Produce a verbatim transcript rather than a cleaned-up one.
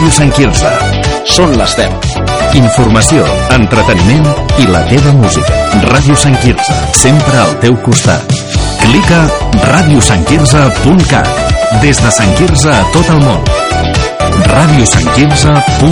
Ràdio Sant Quirze. Són les deu. Informació, entreteniment i la teva música. Ràdio Sant Quirze, sempre al teu costat. Clica ràdio sant quirze punt cat. Des de Sant Quirze a tot el món. ràdio sant quirze punt cat